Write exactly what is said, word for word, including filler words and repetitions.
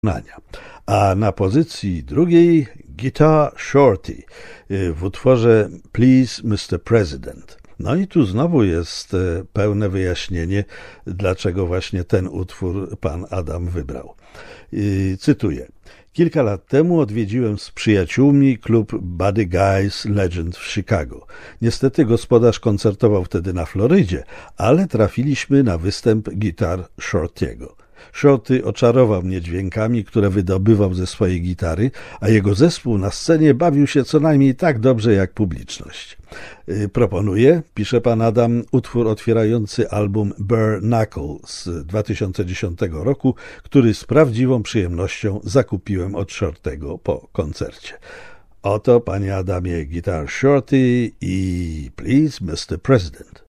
A na pozycji drugiej Guitar Shorty w utworze Please mister President. No i tu znowu jest pełne wyjaśnienie, dlaczego właśnie ten utwór pan Adam wybrał. Cytuję. Kilka lat temu odwiedziłem z przyjaciółmi klub Buddy Guy's Legend w Chicago. Niestety gospodarz koncertował wtedy na Florydzie, ale trafiliśmy na występ Guitar Shorty'ego. Shorty oczarował mnie dźwiękami, które wydobywał ze swojej gitary, a jego zespół na scenie bawił się co najmniej tak dobrze jak publiczność. Proponuję, pisze pan Adam, utwór otwierający album Bare Knuckle z dwa tysiące dziesiątego roku, który z prawdziwą przyjemnością zakupiłem od Shorty'ego po koncercie. Oto, panie Adamie, Guitar Shorty i Please mister President.